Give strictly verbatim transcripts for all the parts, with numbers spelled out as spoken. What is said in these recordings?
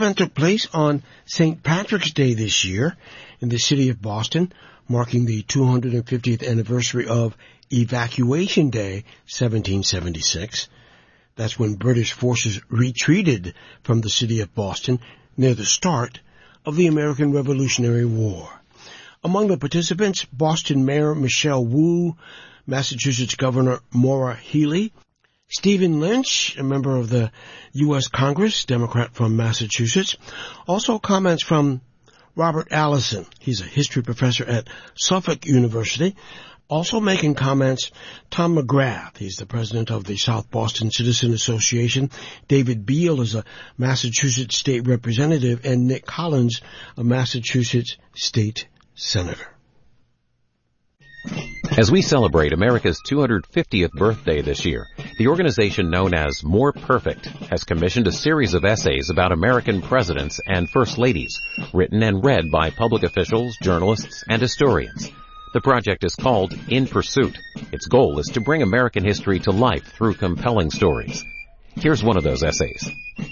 event took place on Saint Patrick's Day this year in the city of Boston, marking the two hundred fiftieth anniversary of Evacuation Day, seventeen seventy-six. That's when British forces retreated from the city of Boston near the start of the American Revolutionary War. Among the participants, Boston Mayor Michelle Wu, Massachusetts Governor Maura Healey, Stephen Lynch, a member of the U S Congress, Democrat from Massachusetts. Also comments from Robert Allison. He's a history professor at Suffolk University. Also making comments, Tom McGrath. He's the president of the South Boston Citizen Association. David Beal is a Massachusetts state representative, and Nick Collins, a Massachusetts state senator. As we celebrate America's two hundred fiftieth birthday this year, the organization known as More Perfect has commissioned a series of essays about American presidents and first ladies, written and read by public officials, journalists, and historians. The project is called In Pursuit. Its goal is to bring American history to life through compelling stories. Here's one of those essays.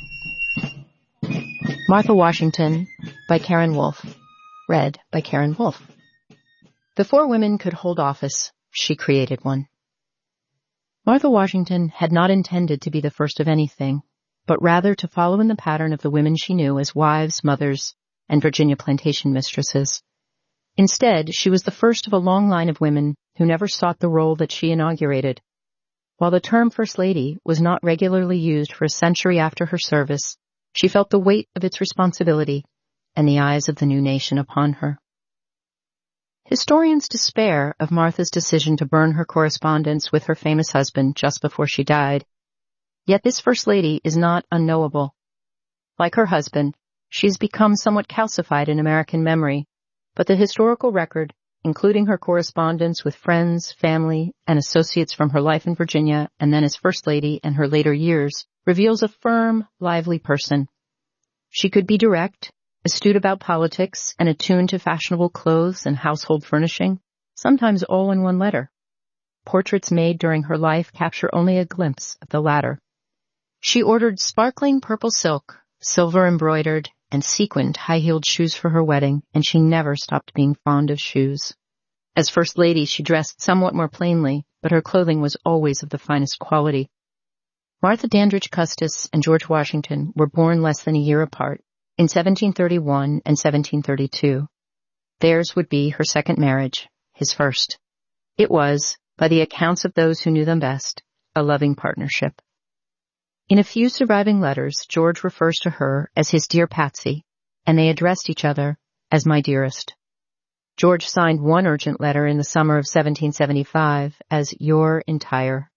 Martha Washington by Karen Wolfe. Read by Karen Wolfe. Before women could hold office, she created one. Martha Washington had not intended to be the first of anything, but rather to follow in the pattern of the women she knew as wives, mothers, and Virginia plantation mistresses. Instead, she was the first of a long line of women who never sought the role that she inaugurated. While the term First Lady was not regularly used for a century after her service, she felt the weight of its responsibility and the eyes of the new nation upon her. Historians despair of Martha's decision to burn her correspondence with her famous husband just before she died. Yet this First Lady is not unknowable. Like her husband, she has become somewhat calcified in American memory, but the historical record, including her correspondence with friends, family, and associates from her life in Virginia and then as First Lady and her later years, reveals a firm, lively person. She could be direct, astute about politics, and attuned to fashionable clothes and household furnishing, sometimes all in one letter. Portraits made during her life capture only a glimpse of the latter. She ordered sparkling purple silk, silver embroidered, and sequined high-heeled shoes for her wedding, and she never stopped being fond of shoes. As First Lady, she dressed somewhat more plainly, but her clothing was always of the finest quality. Martha Dandridge Custis and George Washington were born less than a year apart, in seventeen thirty-one and seventeen thirty-two. Theirs would be her second marriage, his first. It was, by the accounts of those who knew them best, a loving partnership. In a few surviving letters, George refers to her as his dear Patsy, and they addressed each other as my dearest. George signed one urgent letter in the summer of seventeen seventy-five as your entire.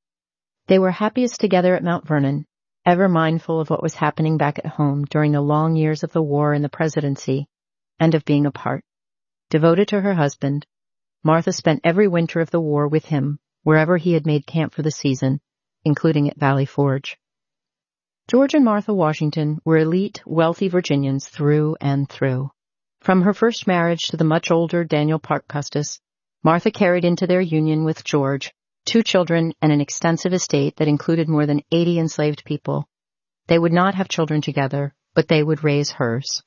They were happiest together at Mount Vernon, ever mindful of what was happening back at home during the long years of the war and the presidency, and of being apart. Devoted to her husband, Martha spent every winter of the war with him, wherever he had made camp for the season, including at Valley Forge. George and Martha Washington were elite, wealthy Virginians through and through. From her first marriage to the much older Daniel Parke Custis, Martha carried into their union with George two children and an extensive estate that included more than eighty enslaved people. They would not have children together, but they would raise hers.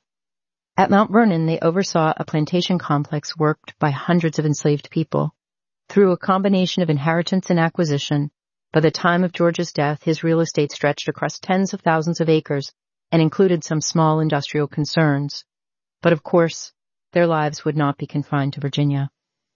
At Mount Vernon, they oversaw a plantation complex worked by hundreds of enslaved people. Through a combination of inheritance and acquisition, by the time of George's death, his real estate stretched across tens of thousands of acres and included some small industrial concerns. But of course, their lives would not be confined to Virginia.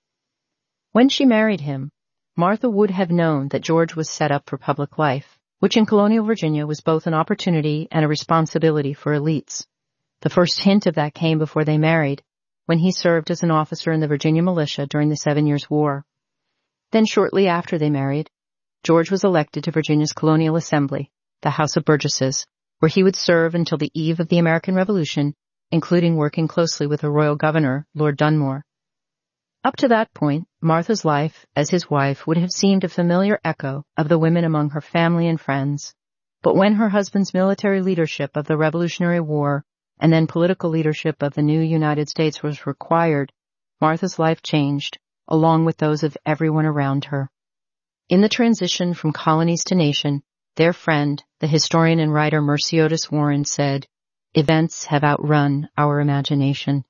When she married him, Martha would have known that George was set up for public life, which in colonial Virginia was both an opportunity and a responsibility for elites. The first hint of that came before they married, when he served as an officer in the Virginia militia during the Seven Years' War. Then shortly after they married, George was elected to Virginia's Colonial Assembly, the House of Burgesses, where he would serve until the eve of the American Revolution, including working closely with the royal governor, Lord Dunmore. Up to that point, Martha's life as his wife would have seemed a familiar echo of the women among her family and friends. But when her husband's military leadership of the Revolutionary War and then political leadership of the new United States was required, Martha's life changed, along with those of everyone around her. In the transition from colonies to nation, their friend, the historian and writer Mercy Otis Warren, said, Events have outrun our imagination.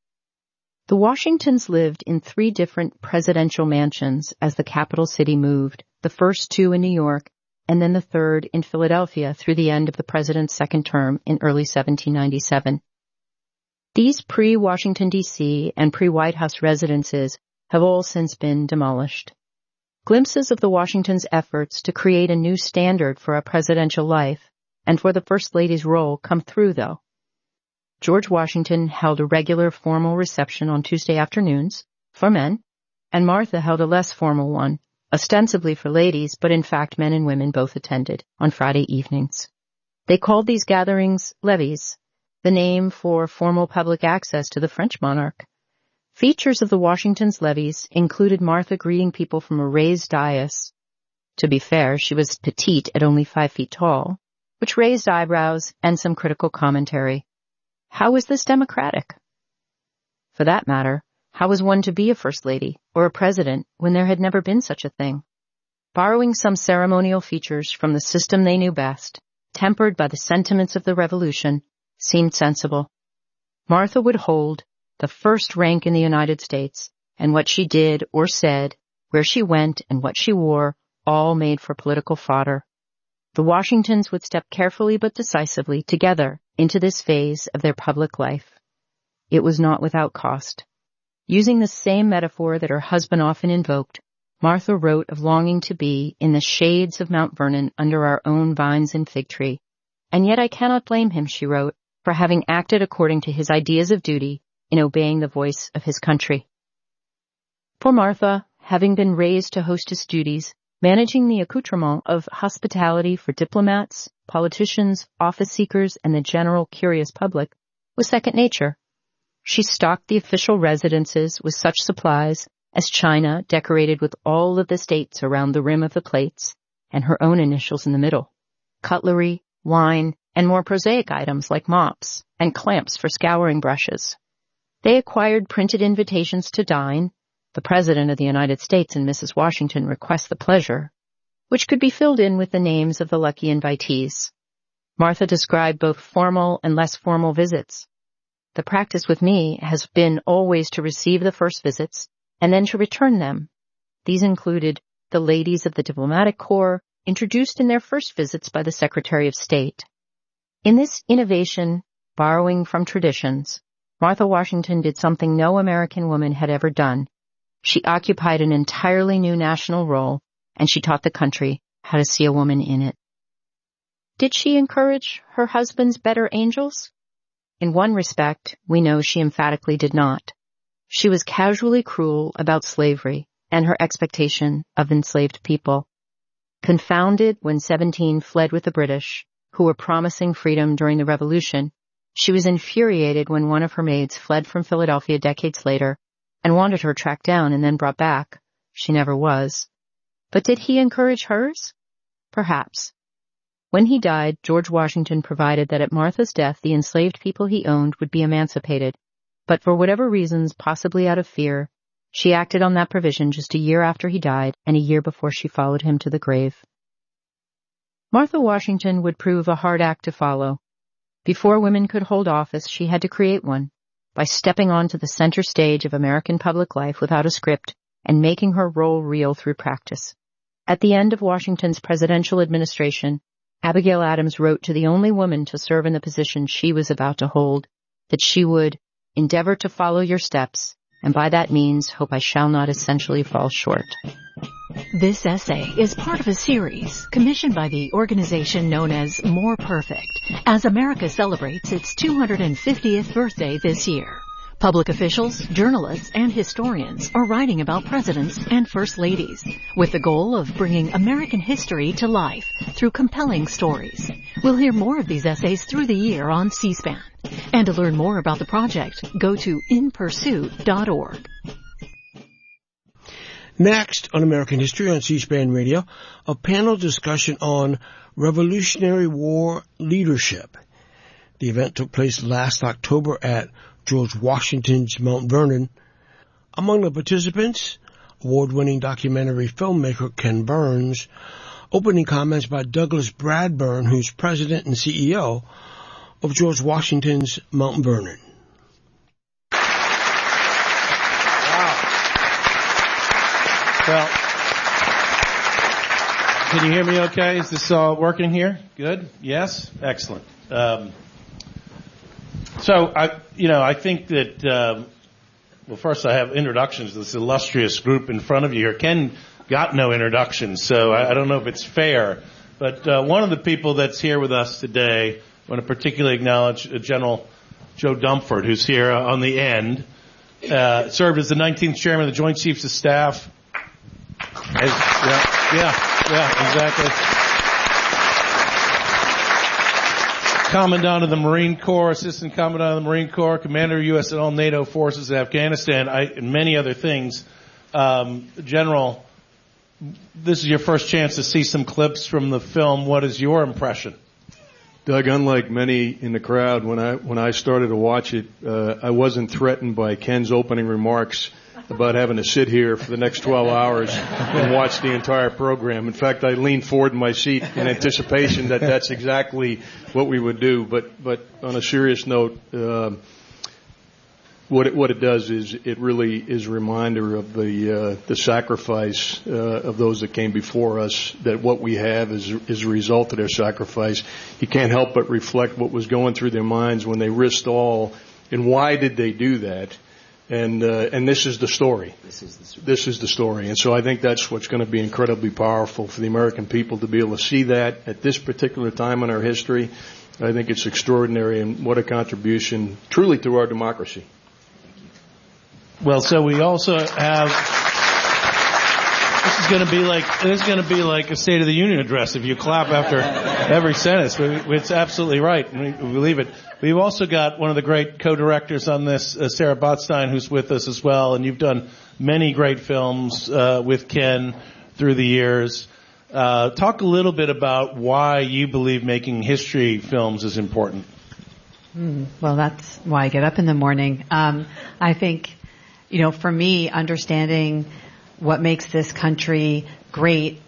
The Washingtons lived in three different presidential mansions as the capital city moved, the first two in New York, and then the third in Philadelphia through the end of the president's second term in early seventeen ninety-seven. These pre-Washington, D C and pre-White House residences have all since been demolished. Glimpses of the Washingtons' efforts to create a new standard for a presidential life and for the First Lady's role come through, though. George Washington held a regular formal reception on Tuesday afternoons for men, and Martha held a less formal one, ostensibly for ladies, but in fact men and women both attended on Friday evenings. They called these gatherings levees, the name for formal public access to the French monarch. Features of the Washingtons' levees included Martha greeting people from a raised dais. To be fair, she was petite at only five feet tall, which raised eyebrows and some critical commentary. How was this democratic? For that matter, how was one to be a first lady or a president when there had never been such a thing? Borrowing some ceremonial features from the system they knew best, tempered by the sentiments of the Revolution, seemed sensible. Martha would hold the first rank in the United States, and what she did or said, where she went and what she wore, all made for political fodder. The Washingtons would step carefully but decisively together into this phase of their public life. It was not without cost. Using the same metaphor that her husband often invoked, Martha wrote of longing to be in the shades of Mount Vernon under our own vines and fig tree. And yet I cannot blame him, she wrote, for having acted according to his ideas of duty in obeying the voice of his country. For Martha, having been raised to hostess duties, managing the accoutrement of hospitality for diplomats, politicians, office seekers, and the general curious public was second nature. She stocked the official residences with such supplies as china decorated with all of the states around the rim of the plates and her own initials in the middle, cutlery, wine, and more prosaic items like mops and clamps for scouring brushes. They acquired printed invitations to dine, the President of the United States and Missus Washington request the pleasure, which could be filled in with the names of the lucky invitees. Martha described both formal and less formal visits. The practice with me has been always to receive the first visits and then to return them. These included the ladies of the diplomatic corps, introduced in their first visits by the Secretary of State. In this innovation, borrowing from traditions, Martha Washington did something no American woman had ever done. She occupied an entirely new national role, and she taught the country how to see a woman in it. Did she encourage her husband's better angels? In one respect, we know she emphatically did not. She was casually cruel about slavery and her expectation of enslaved people. Confounded when seventeen fled with the British, who were promising freedom during the Revolution, she was infuriated when one of her maids fled from Philadelphia decades later and wanted her tracked down and then brought back. She never was. But did he encourage hers? Perhaps. When he died, George Washington provided that at Martha's death the enslaved people he owned would be emancipated, but for whatever reasons, possibly out of fear, she acted on that provision just a year after he died and a year before she followed him to the grave. Martha Washington would prove a hard act to follow. Before women could hold office, she had to create one by stepping onto the center stage of American public life without a script and making her role real through practice. At the end of Washington's presidential administration, Abigail Adams wrote to the only woman to serve in the position she was about to hold that she would endeavor to follow your steps, and by that means hope I shall not essentially fall short. This essay is part of a series commissioned by the organization known as More Perfect, as America celebrates its two hundred fiftieth birthday this year. Public officials, journalists, and historians are writing about presidents and first ladies, with the goal of bringing American history to life through compelling stories. We'll hear more of these essays through the year on C-SPAN. And to learn more about the project, go to in pursuit dot org. Next on American History on C-SPAN Radio, a panel discussion on Revolutionary War leadership. The event took place last October at George Washington's Mount Vernon. Among the participants, award-winning documentary filmmaker Ken Burns, opening comments by Douglas Bradburn, who's president and C E O of George Washington's Mount Vernon. Wow. Well, can you hear me okay? Is this all working here? Good? Yes? Excellent. Um, so, I, you know, I think that, um, well, first I have introductions to this illustrious group in front of you here. Ken got no introduction, so I, I don't know if it's fair. But uh, one of the people that's here with us today, I want to particularly acknowledge uh, General Joe Dunford, who's here uh, on the end, uh, served as the nineteenth Chairman of the Joint Chiefs of Staff. As, yeah, yeah, yeah, exactly. Commandant of the Marine Corps, Assistant Commandant of the Marine Corps, Commander of U S and all NATO forces in Afghanistan, I, and many other things. Um, General, this is your first chance to see some clips from the film. What is your impression? Doug, unlike many in the crowd, when I when I started to watch it, uh, I wasn't threatened by Ken's opening remarks about having to sit here for the next twelve hours and watch the entire program. In fact, I leaned forward in my seat in anticipation that that's exactly what we would do. But but on a serious note, uh, what it, what it does is it really is a reminder of the uh, the sacrifice uh, of those that came before us. That what we have is is a result of their sacrifice. You can't help but reflect what was going through their minds when they risked all, and why did they do that? And uh, and this is the story. This is the story. This is the story. And so I think that's what's going to be incredibly powerful for the American people to be able to see that at this particular time in our history. I think it's extraordinary, and what a contribution truly to our democracy. Well, so we also have. This is going to be like this is going to be like a State of the Union address if you clap after every sentence. It's absolutely right. We believe it. We've also got one of the great co-directors on this, uh, Sarah Botstein, who's with us as well. And you've done many great films uh, with Ken through the years. Uh, talk a little bit about why you believe making history films is important. Mm, well, that's why I get up in the morning. Um, I think, you know, for me, understanding what makes this country great,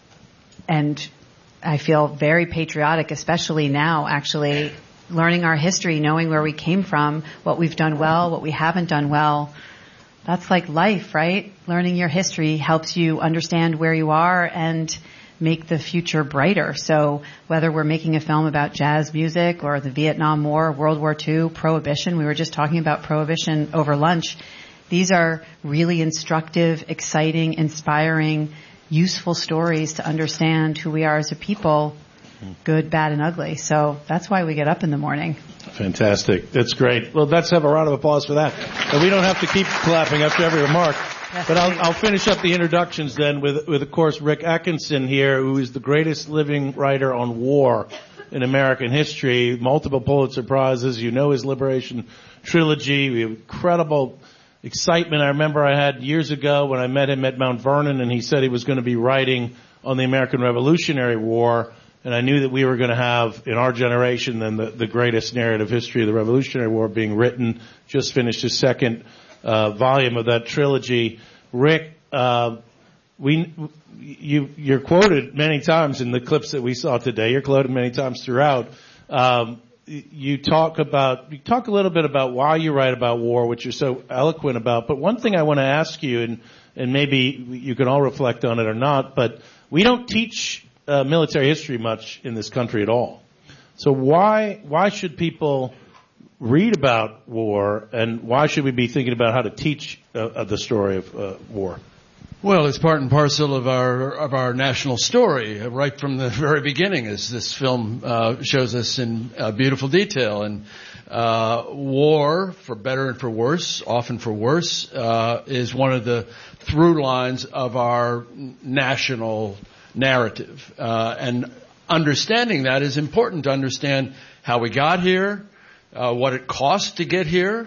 and I feel very patriotic, especially now, actually, learning our history, knowing where we came from, what we've done well, what we haven't done well. That's like life, right? Learning your history helps you understand where you are and make the future brighter. So whether we're making a film about jazz music or the Vietnam War, World War Two, Prohibition, we were just talking about Prohibition over lunch. These are really instructive, exciting, inspiring, useful stories to understand who we are as a people, good, bad, and ugly. So that's why we get up in the morning. Fantastic. That's great. Well, let's have a round of applause for that. And we don't have to keep clapping after every remark. But I'll, I'll finish up the introductions then with, with, of course, Rick Atkinson here, who is the greatest living writer on war in American history. Multiple Pulitzer Prizes. You know his Liberation trilogy. We have incredible excitement. I remember I had years ago when I met him at Mount Vernon, and he said he was going to be writing on the American Revolutionary War. And I knew that we were going to have, in our generation, then the, the greatest narrative history of the Revolutionary War being written. Just finished his second uh, volume of that trilogy. Rick, uh, we, you, you're quoted many times in the clips that we saw today. You're quoted many times throughout. Um, you talk about, you talk a little bit about why you write about war, which you're so eloquent about. But one thing I want to ask you, and, and maybe you can all reflect on it or not, but we don't teach Uh, military history much in this country at all. So why why should people read about war, and why should we be thinking about how to teach uh, the story of uh, war? Well, it's part and parcel of our of our national story, uh, right from the very beginning, as this film uh, shows us in uh, beautiful detail. And uh, war, for better and for worse, often for worse, uh, is one of the through lines of our national narrative. Uh, and understanding that is important to understand how we got here, uh, what it cost to get here.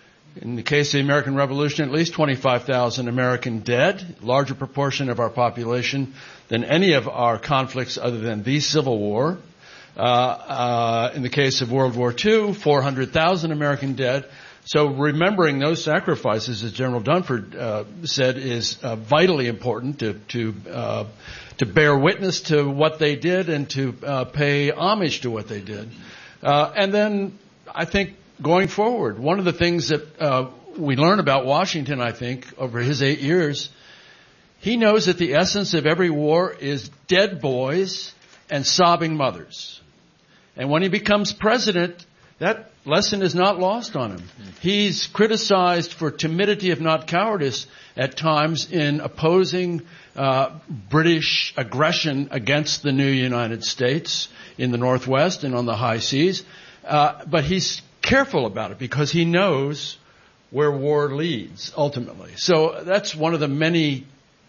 In the case of the American Revolution, at least twenty-five thousand American dead, larger proportion of our population than any of our conflicts other than the Civil War. Uh, uh, in the case of World War Two, four hundred thousand American dead. So remembering those sacrifices, as General Dunford uh, said, is uh, vitally important to to uh, to bear witness to what they did and to uh, pay homage to what they did. Uh, and then I think going forward, one of the things that uh, we learn about Washington, I think, over his eight years, he knows that the essence of every war is dead boys and sobbing mothers. And when he becomes president, that lesson is not lost on him. He's criticized for timidity, if not cowardice, at times in opposing uh, British aggression against the new United States in the Northwest and on the high seas. Uh, but he's careful about it because he knows where war leads ultimately. So that's one of the many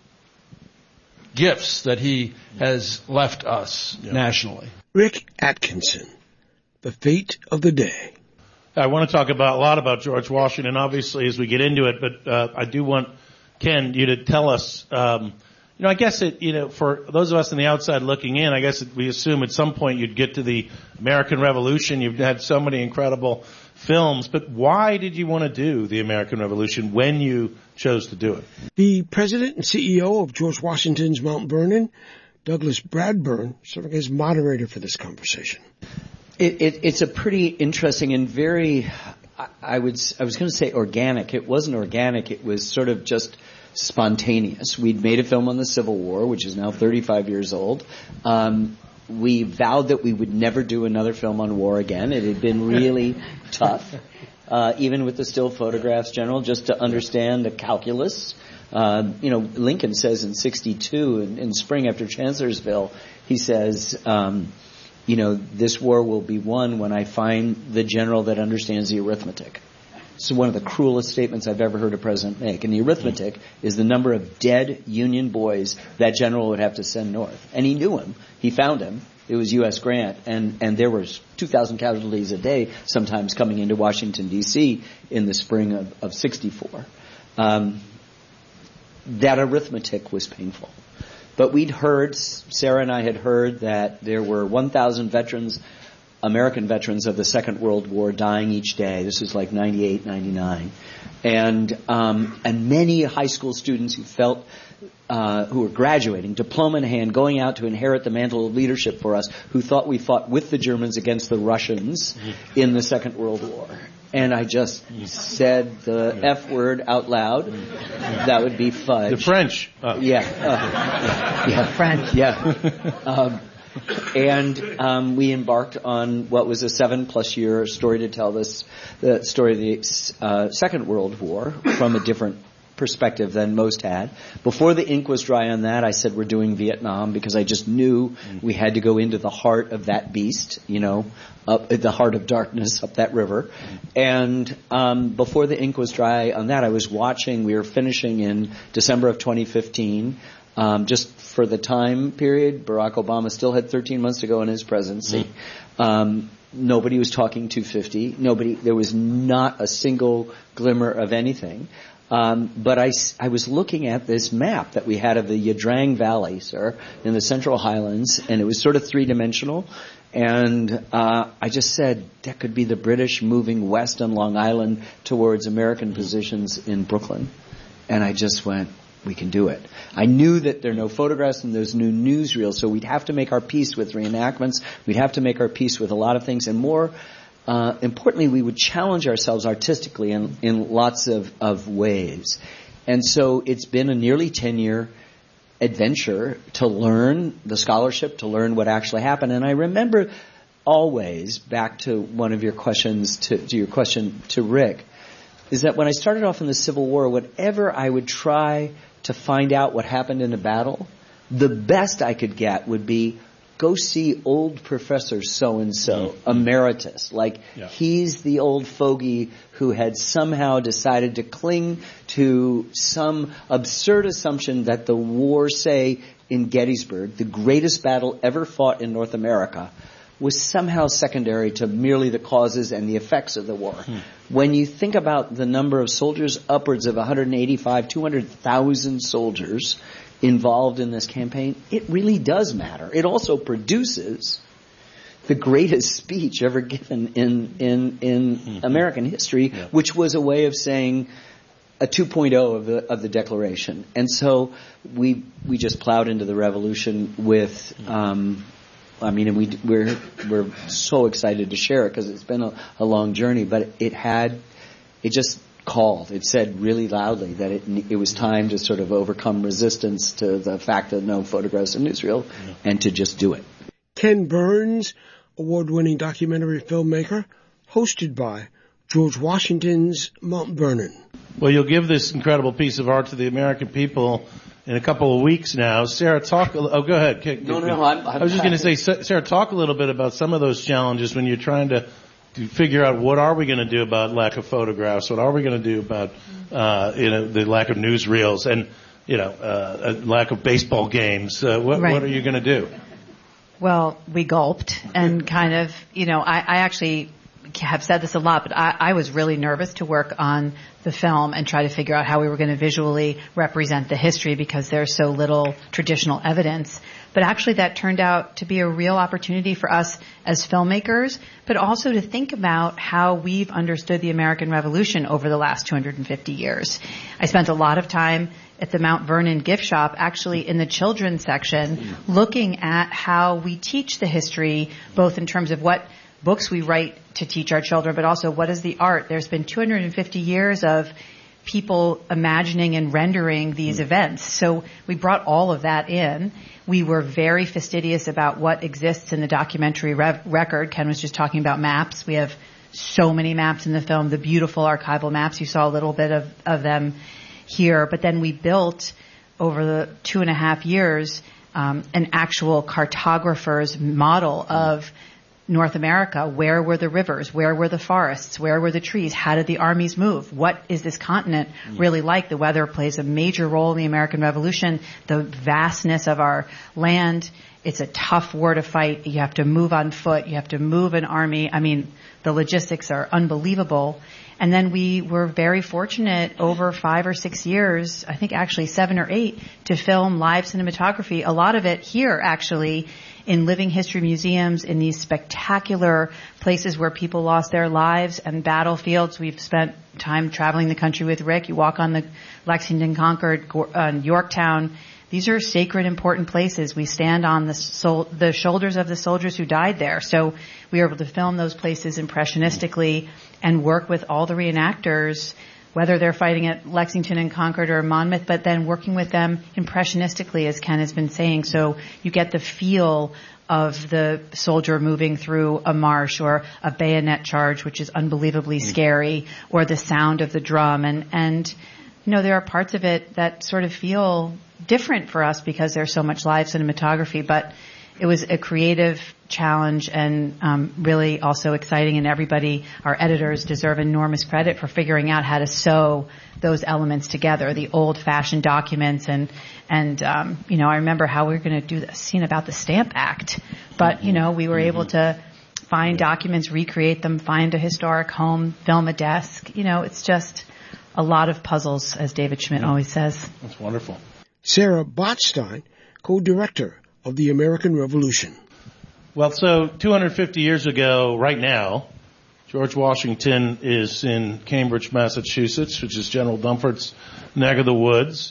gifts that he has left us yeah. nationally. Rick Atkinson, the fate of the day. I want to talk about a lot about George Washington, obviously, as we get into it, but uh, I do want, Ken, you to tell us, um, you know, I guess it, you know, for those of us on the outside looking in, I guess it, we assume at some point you'd get to the American Revolution. You've had so many incredible films, but why did you want to do the American Revolution when you chose to do it? The president and C E O of George Washington's Mount Vernon, Douglas Bradburn, serving as moderator for this conversation. It, it, it's a pretty interesting and very, I, I would, I was going to say organic. It wasn't organic. It was sort of just spontaneous. We'd made a film on the Civil War, which is now thirty-five years old. Um, we vowed that we would never do another film on war again. It had been really tough, uh, even with the still photographs, General, just to understand the calculus. Uh, you know, Lincoln says in sixty-two, in, in spring after Chancellorsville, he says, um, you know, this war will be won when I find the general that understands the arithmetic. It's one of the cruelest statements I've ever heard a president make. And the arithmetic is the number of dead Union boys that general would have to send north. And he knew him. He found him. It was U S Grant. And, and there was two thousand casualties a day sometimes coming into Washington, D C in the spring of, of sixty-four. Um, that arithmetic was painful. But we'd heard, Sarah and I had heard that there were one thousand veterans, American veterans of the Second World War dying each day. This was like ninety-eight, ninety-nine. And, um, and many high school students who felt, uh, who were graduating, diploma in hand, going out to inherit the mantle of leadership for us, who thought we fought with the Germans against the Russians in the Second World War. And I just said the F word out loud. That would be fudge. The French. Uh. Yeah. Uh, yeah. French. Yeah. Um, and um, we embarked on what was a seven-plus-year story to tell this, the story of the uh, Second World War from a different perspective than most had. Before the ink was dry on that, I said we're doing Vietnam because I just knew we had to go into the heart of that beast, you know, up at the heart of darkness up that river. And um, before the ink was dry on that, I was watching, we were finishing in December of twenty fifteen. Um, just for the time period, Barack Obama still had thirteen months to go in his presidency. Mm. Um, nobody was talking two fifty. Nobody, there was not a single glimmer of anything. Um, but I, I was looking at this map that we had of the Yadrang Valley, sir, in the Central Highlands, and it was sort of three-dimensional. And uh, I just said that could be the British moving west on Long Island towards American positions in Brooklyn. And I just went, we can do it. I knew that there are no photographs and there's no newsreels, so we'd have to make our peace with reenactments. We'd have to make our peace with a lot of things, and more Uh, importantly, we would challenge ourselves artistically in, in lots of, of ways. And so it's been a nearly ten-year adventure to learn the scholarship, to learn what actually happened. And I remember always, back to one of your questions, to, to your question to Rick, is that when I started off in the Civil War, whatever I would try to find out what happened in a battle, the best I could get would be, go see old Professor so-and-so, mm-hmm. emeritus. Like, yeah. he's the old fogey who had somehow decided to cling to some absurd assumption that the war, say, in Gettysburg, the greatest battle ever fought in North America, was somehow secondary to merely the causes and the effects of the war. Hmm. When you think about the number of soldiers, upwards of one hundred eighty-five, two hundred thousand soldiers involved in this campaign, it really does matter. It also produces the greatest speech ever given in in in mm-hmm. American history, yeah. which was a way of saying a two point oh of the of the Declaration. And so we we just plowed into the Revolution with um, I mean, and we we're we're so excited to share it because it's been a, a long journey. But it had, it just called. It said really loudly that it it was time to sort of overcome resistance to the fact that no photographs in Israel, yeah. and to just do it. Ken Burns, award-winning documentary filmmaker, hosted by George Washington's Mount Vernon. Well, you'll give this incredible piece of art to the American people in a couple of weeks now. Sarah, talk. Oh, go ahead. No, no, no. I'm, I'm I was just going to say, Sarah, talk a little bit about some of those challenges when you're trying to, to figure out what are we going to do about lack of photographs, what are we going to do about uh, you know the lack of newsreels, and you know uh, lack of baseball games. Uh, what, right. what are you going to do? Well, we gulped and kind of, you know, I, I actually have said this a lot, but I, I was really nervous to work on the film and try to figure out how we were going to visually represent the history because there's so little traditional evidence. But actually that turned out to be a real opportunity for us as filmmakers, but also to think about how we've understood the American Revolution over the last two hundred fifty years. I spent a lot of time at the Mount Vernon gift shop, actually in the children's section, looking at how we teach the history, both in terms of what books we write to teach our children, but also what is the art. There's been two hundred fifty years of people imagining and rendering these events. So we brought all of that in. We were very fastidious about what exists in the documentary rev- record. Ken was just talking about maps. We have so many maps in the film, the beautiful archival maps. You saw a little bit of, of them here. But then we built, over the two and a half years, um, an actual cartographer's model of North America. Where were the rivers? Where were the forests? Where were the trees? How did the armies move? What is this continent really like? The weather plays a major role in the American Revolution. The vastness of our land. It's a tough war to fight. You have to move on foot. You have to move an army. I mean, the logistics are unbelievable. And then we were very fortunate over five or six years, I think actually seven or eight, to film live cinematography. A lot of it here, actually, in living history museums, in these spectacular places where people lost their lives and battlefields. We've spent time traveling the country with Rick. You walk on the Lexington, Concord, uh, Yorktown. These are sacred, important places. We stand on the, sol- the shoulders of the soldiers who died there. So we were able to film those places impressionistically and work with all the reenactors, whether they're fighting at Lexington and Concord or Monmouth, but then working with them impressionistically, as Ken has been saying. So you get the feel of the soldier moving through a marsh or a bayonet charge, which is unbelievably scary, or the sound of the drum. And, and, you know, there are parts of it that sort of feel different for us because there's so much live cinematography, but it was a creative challenge and um, really also exciting, and everybody, our editors, deserve enormous credit for figuring out how to sew those elements together, the old-fashioned documents. And, and um, you know, I remember how we were going to do the scene about the Stamp Act, but, you know, we were mm-hmm. able to find documents, recreate them, find a historic home, film a desk. You know, it's just a lot of puzzles, as David Schmidt yeah. always says. That's wonderful. Sarah Botstein, co-director of the American Revolution. Well, so two hundred fifty years ago, right now, George Washington is in Cambridge, Massachusetts, which is General Dunford's neck of the woods.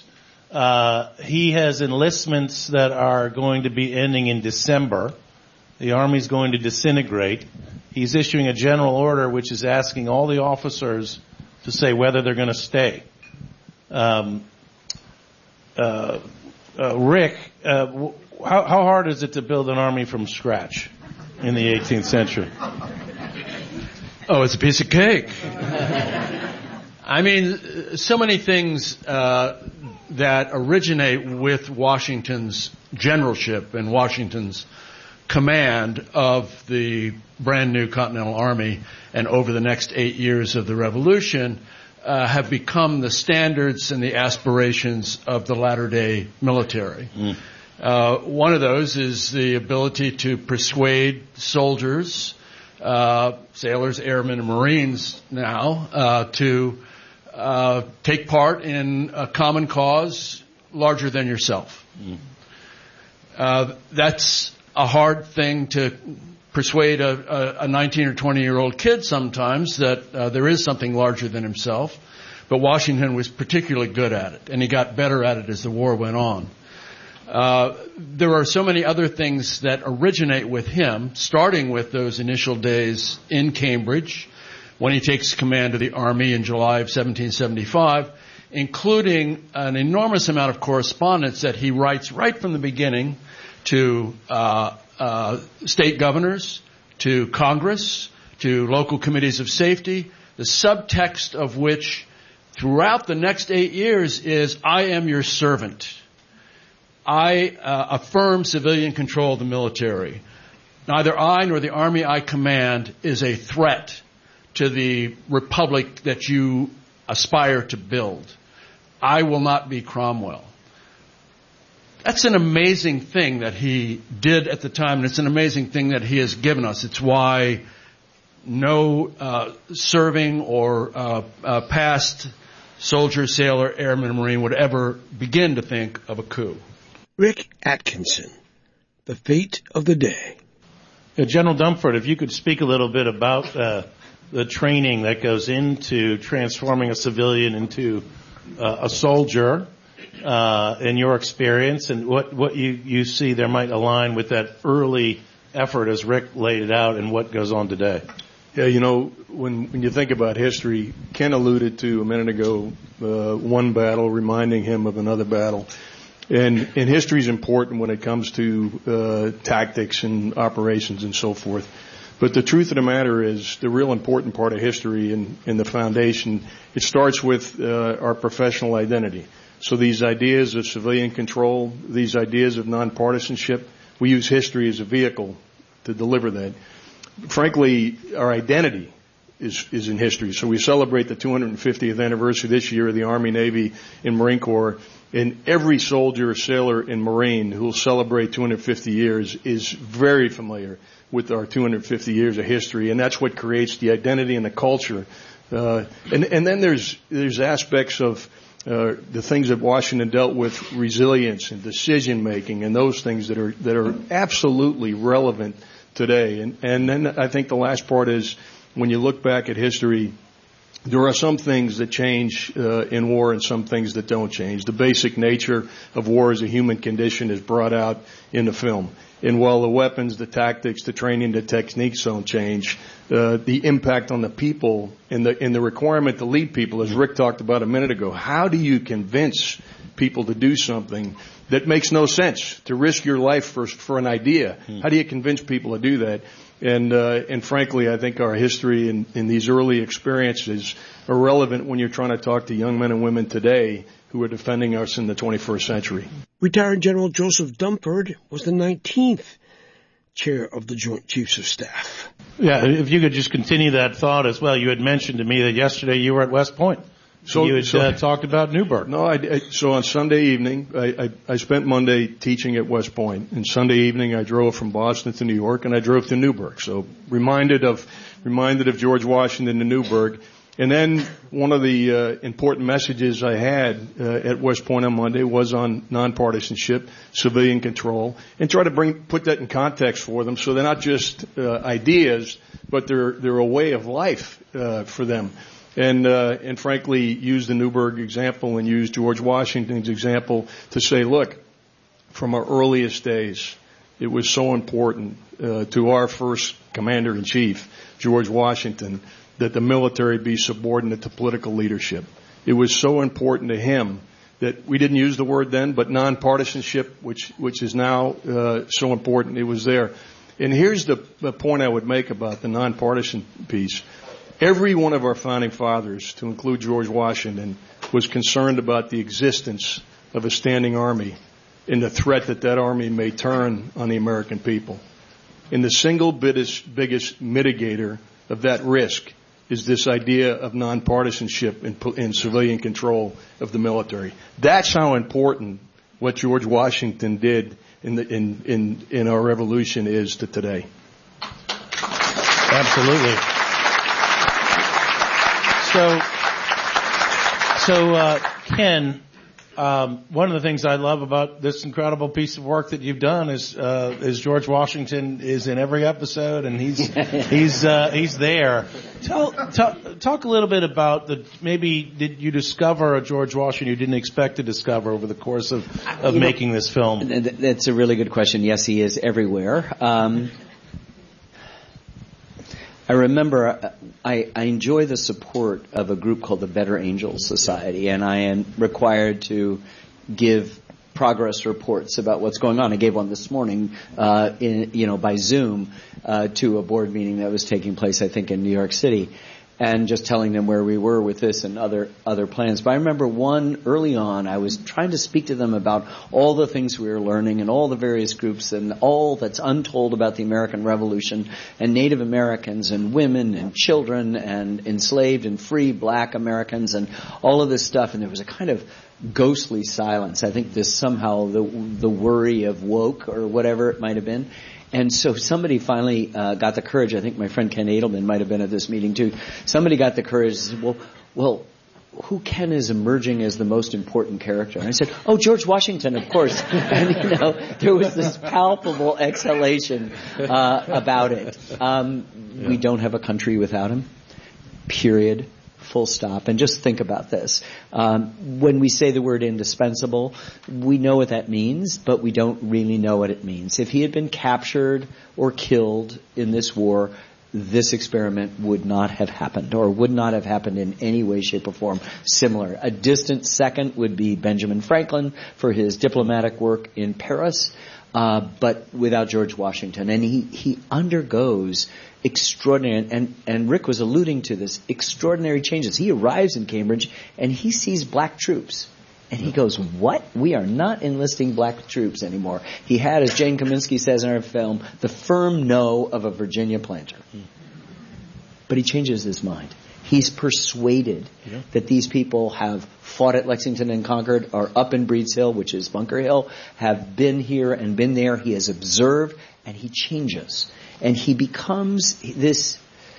Uh, he has enlistments that are going to be ending in December. The Army's going to disintegrate. He's issuing a general order which is asking all the officers to say whether they're going to stay. Um, uh, uh, Rick, uh, w- How, how hard is it to build an army from scratch in the eighteenth century? Oh, it's a piece of cake. I mean, so many things uh, that originate with Washington's generalship and Washington's command of the brand new Continental Army, and over the next eight years of the Revolution, uh, have become the standards and the aspirations of the latter-day military. Mm. Uh, one of those is the ability to persuade soldiers, uh, sailors, airmen, and Marines now, uh, to uh, take part in a common cause larger than yourself. Mm. Uh, that's a hard thing to persuade a, a, a nineteen or twenty year old kid sometimes that uh, there is something larger than himself. But Washington was particularly good at it, and he got better at it as the war went on. Uh, there are so many other things that originate with him, starting with those initial days in Cambridge, when he takes command of the Army in July of seventeen seventy-five, including an enormous amount of correspondence that he writes right from the beginning to uh, uh, state governors, to Congress, to local committees of safety, the subtext of which throughout the next eight years is, I am your servant. I uh, affirm civilian control of the military. Neither I nor the army I command is a threat to the republic that you aspire to build. I will not be Cromwell. That's an amazing thing that he did at the time, and it's an amazing thing that he has given us. It's why no uh, serving or uh, uh, past soldier, sailor, airman, marine would ever begin to think of a coup. Rick Atkinson, the fate of the day. Yeah, General Dunford, if you could speak a little bit about uh, the training that goes into transforming a civilian into uh, a soldier, uh, in your experience, and what, what you, you see there might align with that early effort as Rick laid it out and what goes on today. Yeah, you know, when when you think about history, Ken alluded to a minute ago uh, one battle reminding him of another battle. And, and history is important when it comes to uh, tactics and operations and so forth. But the truth of the matter is, the real important part of history and, and the foundation, it starts with uh, our professional identity. So these ideas of civilian control, these ideas of nonpartisanship, we use history as a vehicle to deliver that. Frankly, our identity is, is in history. So we celebrate the two hundred fiftieth anniversary this year of the Army, Navy, and Marine Corps. And every soldier, sailor, and Marine who will celebrate two hundred fifty years is very familiar with our two hundred fifty years of history, and that's what creates the identity and the culture. Uh, and, and then there's there's aspects of uh, the things that Washington dealt with, resilience and decision making, and those things that are that are absolutely relevant today. And and then I think the last part is when you look back at history, there are some things that change uh, in war and some things that don't change. The basic nature of war as a human condition is brought out in the film. And while the weapons, the tactics, the training, the techniques don't change, uh, the impact on the people and the, and the requirement to lead people, as Rick talked about a minute ago, how do you convince people to do something that makes no sense, to risk your life for, for an idea? Hmm. How do you convince people to do that? And, uh, and frankly, I think our history and, and these early experiences are relevant when you're trying to talk to young men and women today who are defending us in the twenty-first century. Retired General Joseph Dunford was the nineteenth chair of the Joint Chiefs of Staff. Yeah, if you could just continue that thought as well. You had mentioned to me that yesterday you were at West Point. So you had so, uh, talked about Newburgh. No, I, I, so on Sunday evening, I, I, I spent Monday teaching at West Point, and Sunday evening I drove from Boston to New York, and I drove to Newburgh. So reminded of reminded of George Washington and Newburgh. And then one of the uh, important messages I had uh, at West Point on Monday was on nonpartisanship, civilian control, and try to bring put that in context for them, so they're not just uh, ideas, but they're they're a way of life uh, for them. And, uh, and frankly, use the Newburgh example and use George Washington's example to say, look, from our earliest days, it was so important, uh, to our first commander-in-chief, George Washington, that the military be subordinate to political leadership. It was so important to him that we didn't use the word then, but nonpartisanship, which, which is now, uh, so important, it was there. And here's the, the point I would make about the nonpartisan piece. Every one of our founding fathers, to include George Washington, was concerned about the existence of a standing army and the threat that that army may turn on the American people. And the single biggest, biggest mitigator of that risk is this idea of nonpartisanship and, and civilian control of the military. That's how important what George Washington did in, the, in, in, in our revolution is to today. Absolutely. So, so uh, Ken, Um, one of the things I love about this incredible piece of work that you've done is uh, is George Washington is in every episode, and he's he's uh, he's there. Tell, tell talk a little bit about the maybe did you discover a George Washington you didn't expect to discover over the course of of you making know, this film? That's a really good question. Yes, he is everywhere. Um, I remember I, I enjoy the support of a group called the Better Angels Society, and I am required to give progress reports about what's going on. I gave one this morning, uh, in, you know, by Zoom, uh, to a board meeting that was taking place, I think, in New York City, and just telling them where we were with this and other other plans. But I remember one early on, I was trying to speak to them about all the things we were learning and all the various groups and all that's untold about the American Revolution and Native Americans and women and children and enslaved and free black Americans and all of this stuff. And there was a kind of ghostly silence. I think this somehow the the worry of woke or whatever it might have been. And so somebody finally uh, got the courage. I think my friend Ken Edelman might have been at this meeting too. Somebody got the courage to say, well, well, who Ken is emerging as the most important character? And I said, oh, George Washington, of course. And, you know, there was this palpable exhalation uh, about it. Um, yeah. We don't have a country without him, period. Full stop. And just think about this. Um, when we say the word indispensable, we know what that means, but we don't really know what it means. If he had been captured or killed in this war, this experiment would not have happened, or would not have happened in any way, shape, or form similar. A distant second would be Benjamin Franklin for his diplomatic work in Paris, uh, but without George Washington. And he, he undergoes extraordinary, and, and Rick was alluding to this, extraordinary changes. He arrives in Cambridge and he sees black troops. And he goes, what? We are not enlisting black troops anymore. He had, as Jane Kaminsky says in our film, the firm no of a Virginia planter. But he changes his mind. He's persuaded yeah. that these people have fought at Lexington and Concord, are up in Breeds Hill, which is Bunker Hill, have been here and been there. He has observed, and he changes. And he becomes this.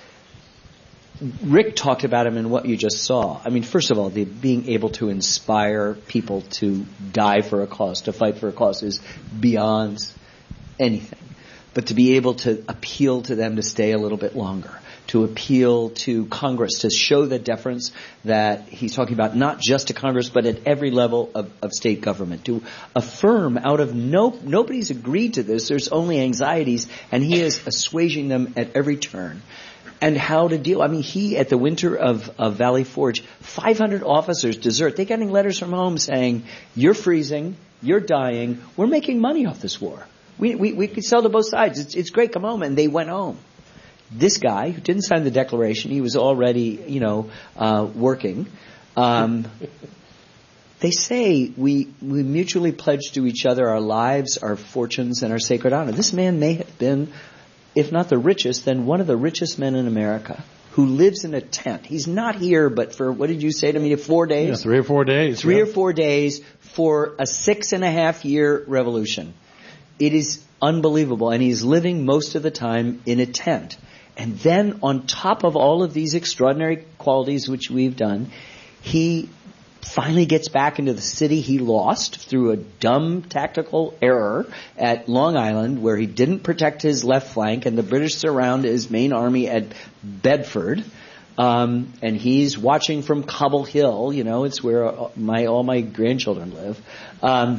Rick talked about him in what you just saw. I mean, first of all, the being able to inspire people to die for a cause, to fight for a cause, is beyond anything. But to be able to appeal to them to stay a little bit longer, to appeal to Congress, to show the deference that he's talking about, not just to Congress, but at every level of, of state government, to affirm out of no, nobody's agreed to this, there's only anxieties, and he is assuaging them at every turn. And how to deal. I mean, he, at the winter of, of Valley Forge, five hundred officers desert. They're getting letters from home saying, you're freezing, you're dying, we're making money off this war. We, we, we could sell to both sides. It's, it's great, come home. And they went home. This guy, who didn't sign the declaration, he was already, you know, uh, working. Um, they say we, we mutually pledge to each other our lives, our fortunes, and our sacred honor. This man may have been, if not the richest, then one of the richest men in America, who lives in a tent. He's not here, but for, what did you say to me, four days? Yeah, three or four days. Three yeah. or four days for a six and a half year revolution. It is unbelievable. And he's living most of the time in a tent. And then on top of all of these extraordinary qualities which we've done, he finally gets back into the city he lost through a dumb tactical error at Long Island, where he didn't protect his left flank and the British surround his main army at Bedford. Um, and he's watching from Cobble Hill, you know, it's where my, all my grandchildren live. Um,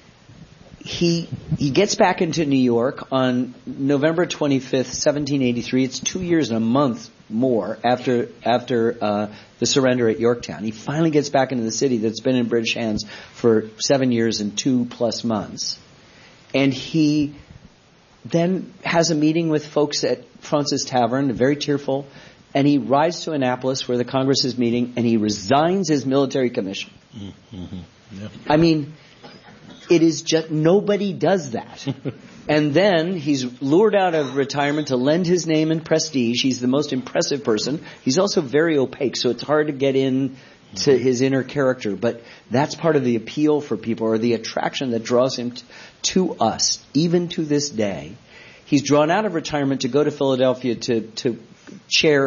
he, he gets back into New York on November twenty-fifth, seventeen eighty-three. It's two years and a month more after, after, uh, the surrender at Yorktown. He finally gets back into the city that's been in British hands for seven years and two plus months. And he then has a meeting with folks at Fraunces Tavern, very tearful, and he rides to Annapolis where the Congress is meeting, and he resigns his military commission. Mm-hmm. Yeah. I mean, it is just, nobody does that. And then he's lured out of retirement to lend his name and prestige. He's the most impressive person. He's also very opaque, so it's hard to get in to his inner character. But that's part of the appeal for people, or the attraction that draws him t- to us, even to this day. He's drawn out of retirement to go to Philadelphia to, to chair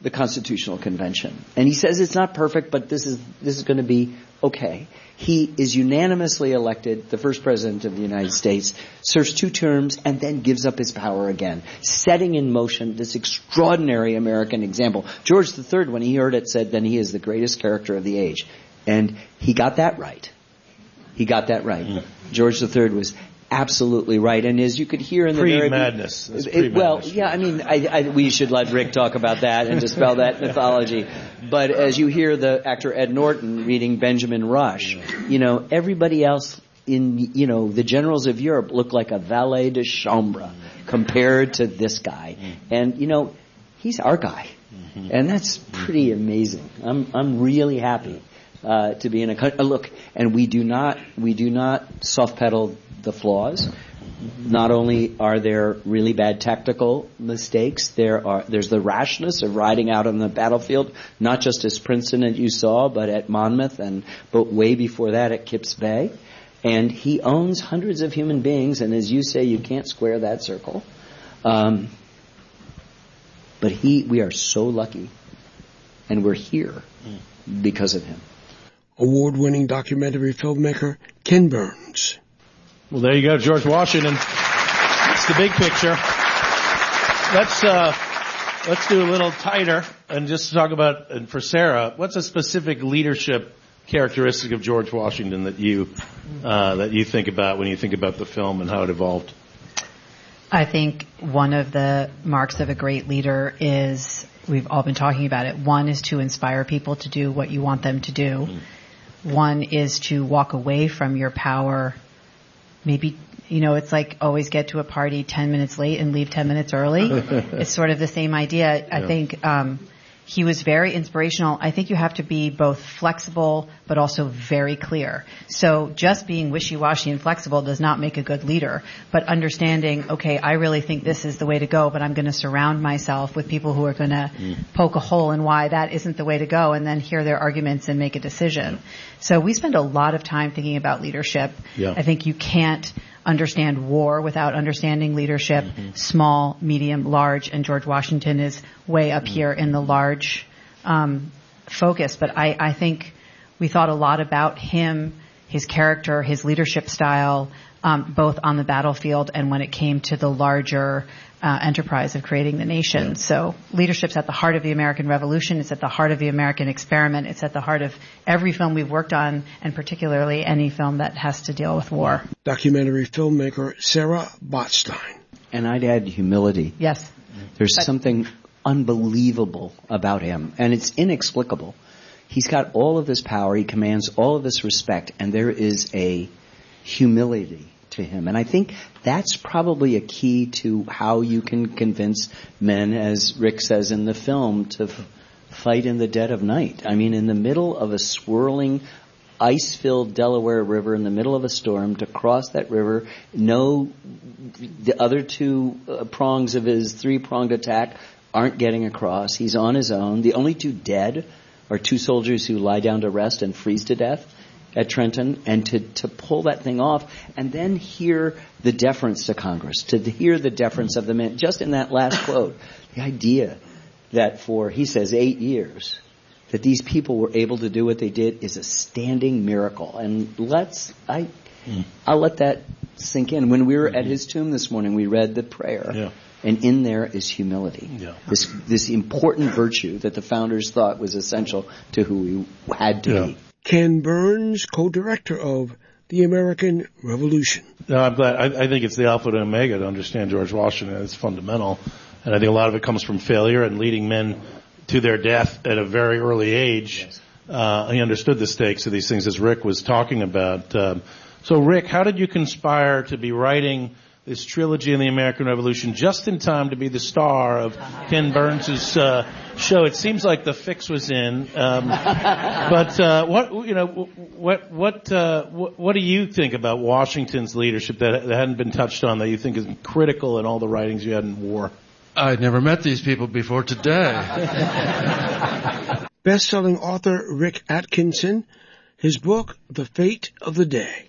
the Constitutional Convention. And he says it's not perfect, but this is this is going to be okay. He is unanimously elected the first president of the United States, serves two terms, and then gives up his power again, setting in motion this extraordinary American example. George the Third, when he heard it, said, then he is the greatest character of the age. And he got that right. He got that right. Mm. George the Third was absolutely right. And as you could hear in the very... Pre-madness. Be- it, well, yeah, I mean, I, I, we should let Rick talk about that and dispel that mythology. But as you hear the actor Ed Norton reading Benjamin Rush, you know, everybody else in, you know, the generals of Europe look like a valet de chambre compared to this guy. And, you know, he's our guy. And that's pretty amazing. I'm, I'm really happy. Uh, to be in a country, look, and we do not, we do not soft pedal the flaws. Not only are there really bad tactical mistakes, there are, there's the rashness of riding out on the battlefield, not just as Princeton that you saw, but at Monmouth and, but way before that at Kips Bay. And he owns hundreds of human beings, and as you say, you can't square that circle. Um, but he, we are so lucky, and we're here because of him. Award-winning documentary filmmaker Ken Burns. Well, there you go, George Washington. That's the big picture. Let's uh, let's do a little tighter and just talk about, and for Sarah, what's a specific leadership characteristic of George Washington that you uh, that you think about when you think about the film and how it evolved? I think one of the marks of a great leader is, we've all been talking about it, one is to inspire people to do what you want them to do. Mm. One is to walk away from your power. Maybe, you know, it's like always get to a party ten minutes late and leave ten minutes early. It's sort of the same idea. Yeah. I think um, he was very inspirational. I think you have to be both flexible but also very clear. So just being wishy-washy and flexible does not make a good leader. But understanding, okay, I really think this is the way to go, but I'm going to surround myself with people who are going to mm. poke a hole in why that isn't the way to go, and then hear their arguments and make a decision. So we spend a lot of time thinking about leadership. Yeah. I think you can't understand war without understanding leadership, mm-hmm. small, medium, large, and George Washington is way up mm-hmm. here in the large um, focus. But I, I think we thought a lot about him, his character, his leadership style, um, both on the battlefield and when it came to the larger uh, enterprise of creating the nation. Yeah. So leadership's at the heart of the American Revolution. It's at the heart of the American experiment. It's at the heart of every film we've worked on, and particularly any film that has to deal with war. Documentary filmmaker Sarah Botstein. And I'd add humility. Yes. There's but, something unbelievable about him, and it's inexplicable. He's got all of this power. He commands all of this respect, and there is a humility to him. And I think that's probably a key to how you can convince men, as Rick says in the film, to f- fight in the dead of night. I mean, in the middle of a swirling, ice-filled Delaware River, in the middle of a storm, to cross that river, no, the other two uh, prongs of his three-pronged attack aren't getting across. He's on his own. The only two dead are two soldiers who lie down to rest and freeze to death at Trenton, and to, to pull that thing off, and then hear the deference to Congress, to hear the deference of the men. Just in that last quote, the idea that for, he says, eight years, that these people were able to do what they did is a standing miracle. And let's, I, mm. I'll let that sink in. When we were mm-hmm. at his tomb this morning, we read the prayer. Yeah. And in there is humility. Yeah. This this important virtue that the founders thought was essential to who we had to yeah. be. Ken Burns, co-director of The American Revolution. No, I'm glad. I, I think it's the alpha and omega to understand George Washington. It's fundamental. And I think a lot of it comes from failure and leading men to their death at a very early age. Yes. Uh, he understood the stakes of these things, as Rick was talking about. Um, so, Rick, how did you conspire to be writing this trilogy in the American Revolution just in time to be the star of Ken Burns' uh, show? It seems like the fix was in. Um, but uh, what you know, what what, uh, what what do you think about Washington's leadership that, that hadn't been touched on, that you think is critical in all the writings you had in war? I'd never met these people before today. Best-selling author Rick Atkinson, his book, The Fate of the Day.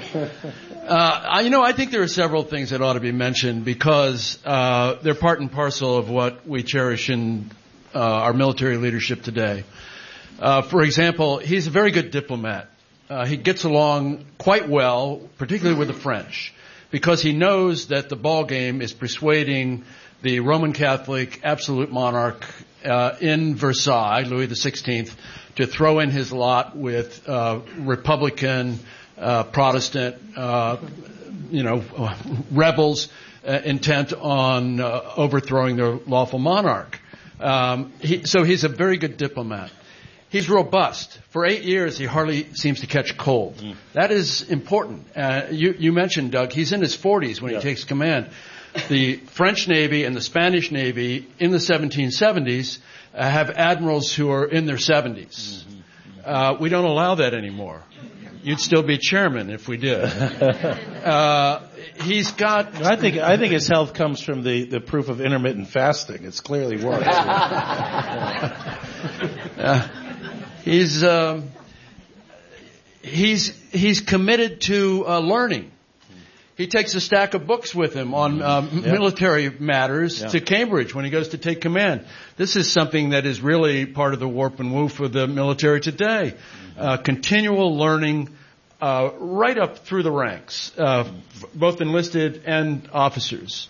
Uh, you know, I think there are several things that ought to be mentioned because uh, they're part and parcel of what we cherish in uh, our military leadership today. Uh, for example, he's a very good diplomat. Uh, he gets along quite well, particularly with the French, because he knows that the ball game is persuading the Roman Catholic absolute monarch uh, in Versailles, Louis the sixteenth, to throw in his lot with uh, Republican, uh, Protestant, uh, you know, rebels uh, intent on uh, overthrowing their lawful monarch. Um, he, so he's a very good diplomat. He's robust. For eight years, he hardly seems to catch cold. Mm. That is important. Uh, you, you mentioned, Doug, he's in his forties when yeah. he takes command. The French Navy and the Spanish Navy in the seventeen seventies uh, have admirals who are in their seventies. Mm-hmm. Uh, we don't allow that anymore. You'd still be chairman if we did. uh, he's got... I think I think his health comes from the, the proof of intermittent fasting. It's clearly works. uh, he's, um, he's, he's committed to uh, learning. He takes a stack of books with him on um, yep. military matters yep. to Cambridge when he goes to take command. This is something that is really part of the warp and woof of the military today. Uh, continual learning uh, right up through the ranks, uh, both enlisted and officers.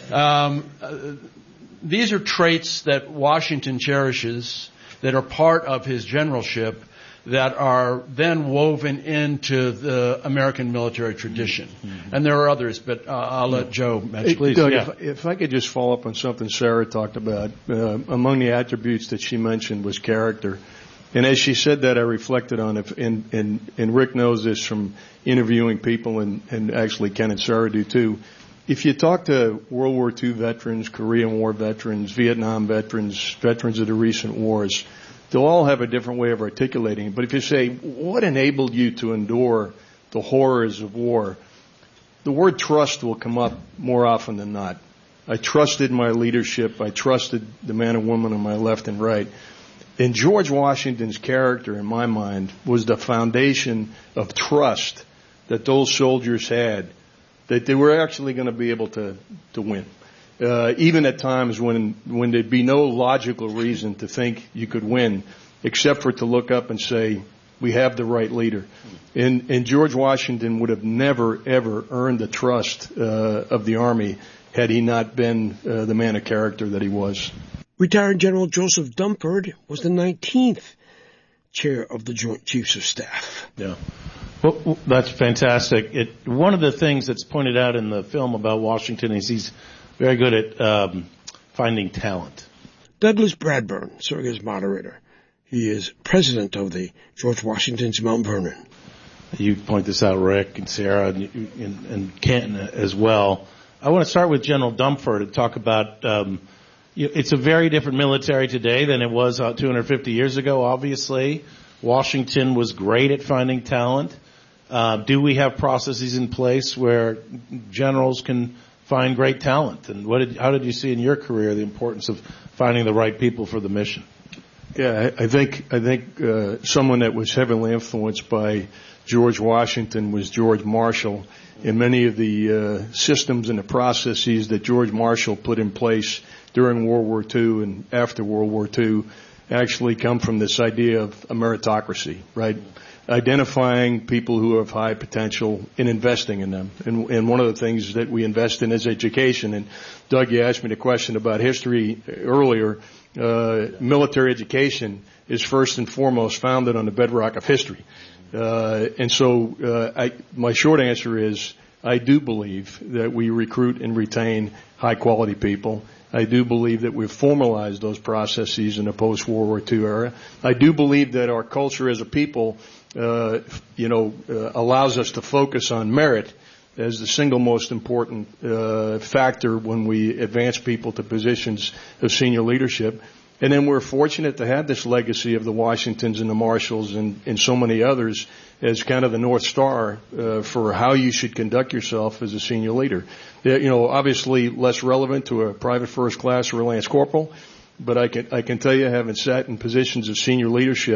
Um, uh, these are traits that Washington cherishes that are part of his generalship, that are then woven into the American military tradition. Mm-hmm. And there are others, but uh, I'll let Joe mention. Hey, Please. Doug, yeah. if, if I could just follow up on something Sarah talked about. Uh, among the attributes that she mentioned was character. And as she said that, I reflected on it, and, and, and Rick knows this from interviewing people, and, and actually Ken and Sarah do too. If you talk to World War Two veterans, Korean War veterans, Vietnam veterans, veterans of the recent wars, they'll all have a different way of articulating it. But if you say, what enabled you to endure the horrors of war, the word trust will come up more often than not. I trusted my leadership. I trusted the man and woman on my left and right. And George Washington's character, in my mind, was the foundation of trust that those soldiers had, that they were actually going to be able to, to win. Uh, even at times when, when there'd be no logical reason to think you could win, except for to look up and say, we have the right leader. And, and George Washington would have never, ever earned the trust uh, of the Army had he not been uh, the man of character that he was. Retired General Joseph Dunford was the nineteenth chair of the Joint Chiefs of Staff. Yeah. Well, that's fantastic. It, one of the things that's pointed out in the film about Washington is he's very good at um, finding talent. Douglas Bradburn, serving as moderator. He is president of the George Washington's Mount Vernon. You point this out, Rick and Sarah, and, and, and Kenton as well. I want to start with General Dunford and talk about, um, you, it's a very different military today than it was uh, two hundred fifty years ago, obviously. Washington was great at finding talent. Uh, do we have processes in place where generals can find great talent? And what did, how did you see in your career the importance of finding the right people for the mission? Yeah, I, I think I think uh, someone that was heavily influenced by George Washington was George Marshall, and many of the uh, systems and the processes that George Marshall put in place during World War Two and after World War Two actually come from this idea of a meritocracy, right? Identifying people who have high potential and investing in them. And, and one of the things that we invest in is education. And Doug, you asked me the question about history earlier. Uh, military education is first and foremost founded on the bedrock of history. Uh, and so uh, I, my short answer is I do believe that we recruit and retain high-quality people. I do believe that we've formalized those processes in the post-World War Two era. I do believe that our culture as a people, uh, you know, uh, allows us to focus on merit as the single most important uh, factor when we advance people to positions of senior leadership. And then we're fortunate to have this legacy of the Washingtons and the Marshalls and, and so many others as kind of the North Star uh, for how you should conduct yourself as a senior leader. They're, you know, obviously less relevant to a private first class or a lance corporal, but I can I can tell you, having sat in positions of senior leadership,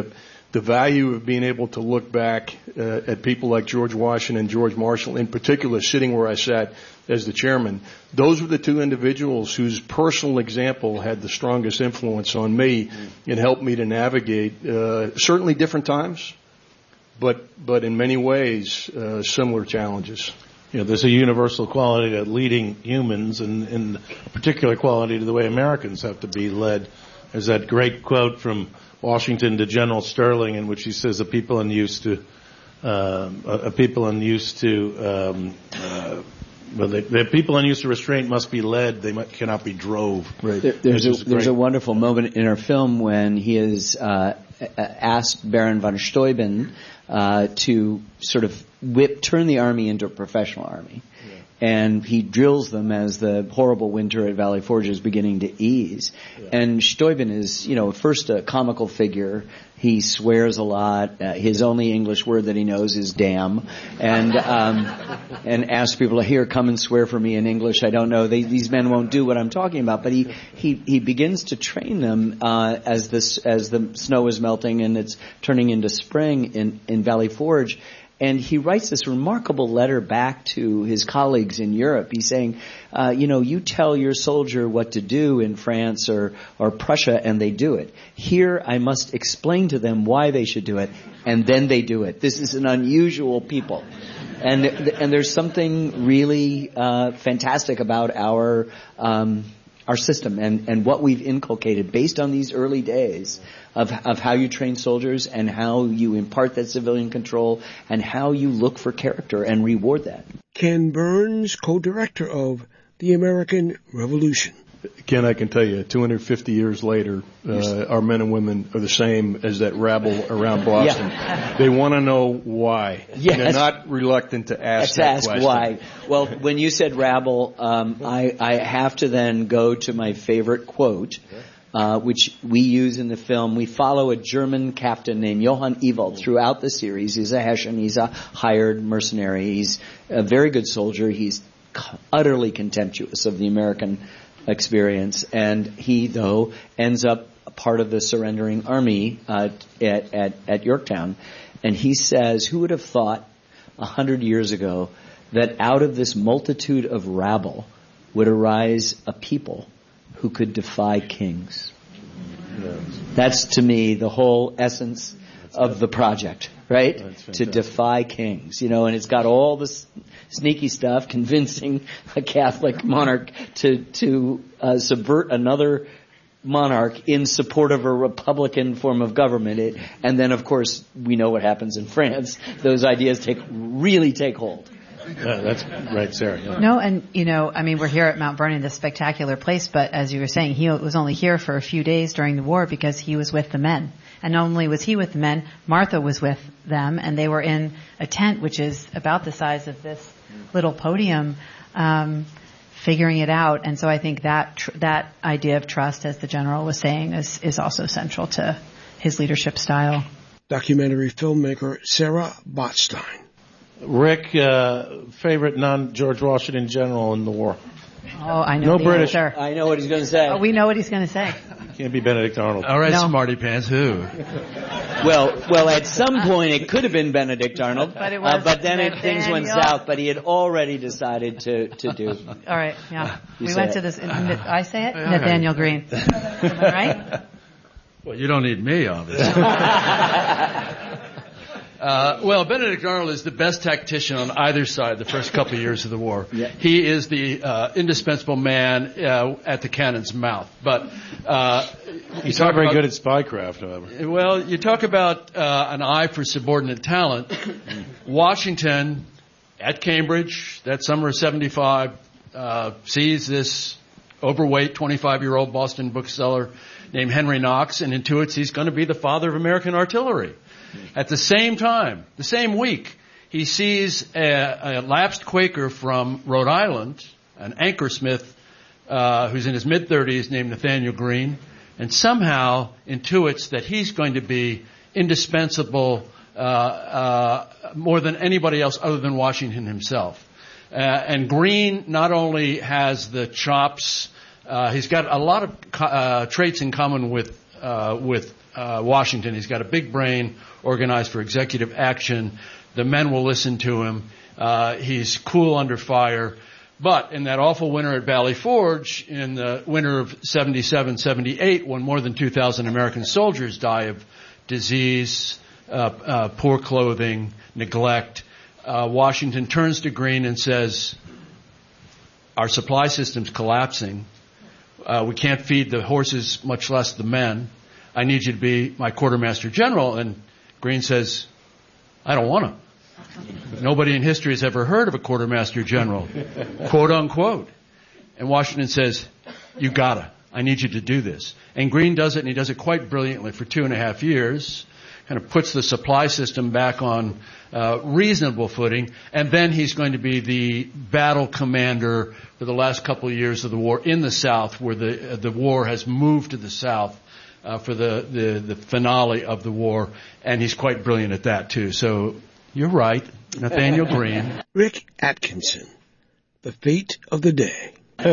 the value of being able to look back uh, at people like George Washington, George Marshall, in particular, sitting where I sat as the chairman. Those were the two individuals whose personal example had the strongest influence on me and helped me to navigate uh, certainly different times, but but in many ways uh, similar challenges. You know, there's a universal quality to leading humans, and, and a particular quality to the way Americans have to be led. There's that great quote from Washington to General Sterling, in which he says, "A people unused to, uh, a people unused to, um, uh, well, they, the people unused to restraint must be led; they might, cannot be drove." Right. There, there's a, there's a wonderful moment in our film when he is uh, asked Baron von Steuben uh, to sort of whip, turn the army into a professional army. And he drills them as the horrible winter at Valley Forge is beginning to ease. Yeah. And Steuben is, you know, first a comical figure. He swears a lot. Uh, his only English word that he knows is damn. And, um, and asks people to, here, come and swear for me in English. I don't know. They, these men won't do what I'm talking about. But he, he, he begins to train them, uh, as this, as the snow is melting and it's turning into spring in, in Valley Forge. And he writes this remarkable letter back to his colleagues in Europe. He's saying, uh, you know, you tell your soldier what to do in France or, or Prussia, and they do it. Here, I must explain to them why they should do it, and then they do it. This is an unusual people. And, and there's something really uh, fantastic about our um, our system and, and what we've inculcated based on these early days of of how you train soldiers and how you impart that civilian control and how you look for character and reward that. Ken Burns, co-director of The American Revolution. Ken, I can tell you, two hundred fifty years later, uh, our men and women are the same as that rabble around Boston. Yeah. They want to know why. Yes. They're not reluctant to ask to that ask question. Why. Well, when you said rabble, um, I, I have to then go to my favorite quote, uh, which we use in the film. We follow a German captain named Johann Ewald throughout the series. He's a Hessian. He's a hired mercenary. He's a very good soldier. He's utterly contemptuous of the American experience, and he, though, ends up a part of the surrendering army uh, at, at, at Yorktown. And he says, who would have thought a hundred years ago that out of this multitude of rabble would arise a people who could defy kings? Yes. That's, to me, the whole essence That's of the project, right? To defy kings, you know, and it's got all this sneaky stuff, convincing a Catholic monarch to to uh, subvert another monarch in support of a republican form of government. It, and then, of course, we know what happens in France. Those ideas take really take hold. Uh, that's right, Sarah. Yeah. No, and, you know, I mean, we're here at Mount Vernon, this spectacular place, but as you were saying, he was only here for a few days during the war because he was with the men. And not only was he with the men, Martha was with them, and they were in a tent which is about the size of this little podium, um, figuring it out. And so I think that tr- that idea of trust, as the general was saying, is, is also central to his leadership style. Documentary filmmaker Sarah Botstein. Rick, uh, favorite non-George Washington general in the war? Oh, I know no the British. answer. I know what he's going to say. Oh, we know what he's going to say. Can't be Benedict Arnold. All right, No. smarty pants, who? Well, well, at some point it could have been Benedict Arnold, But it was uh, but then it, things went Nathaniel. south. But he had already decided to to do. All right, yeah. You we say went it. to this, I say it? Yeah, Nathaniel Green. All right? Well, you don't need me, obviously. Uh, well, Benedict Arnold is the best tactician on either side the first couple of years of the war. Yeah. He is the uh, indispensable man uh, at the cannon's mouth. But uh, He's not very good at spycraft, however. Well, you talk about uh, an eye for subordinate talent. Washington, at Cambridge, that summer of seventy-five, uh, sees this overweight twenty-five-year-old Boston bookseller named Henry Knox and intuits he's going to be the father of American artillery. At the same time, the same week, he sees a, a lapsed Quaker from Rhode Island, an anchorsmith uh, who's in his mid-thirties named Nathaniel Green, and somehow intuits that he's going to be indispensable uh, uh, more than anybody else other than Washington himself. Uh, and Green not only has the chops, uh, he's got a lot of co- uh, traits in common with uh, with uh, Washington. He's got a big brain, organized for executive action. The men will listen to him. Uh, he's cool under fire. But in that awful winter at Valley Forge, in the winter of seventy-seven seventy-eight, when more than two thousand American soldiers die of disease, uh, uh, poor clothing, neglect, uh, Washington turns to Greene and says, our supply system's collapsing. Uh, we can't feed the horses, much less the men. I need you to be my quartermaster general. And Greene says, I don't want to. Nobody in history has ever heard of a quartermaster general, quote unquote. And Washington says, you gotta. I need you to do this. And Greene does it, and he does it quite brilliantly for two and a half years, kind of puts the supply system back on uh, reasonable footing, and then he's going to be the battle commander for the last couple of years of the war in the South, where the uh, the war has moved to the South uh, for the, the, the finale of the war, and he's quite brilliant at that, too. So you're right, Nathaniel Greene. Rick Atkinson, The Fate of the Day.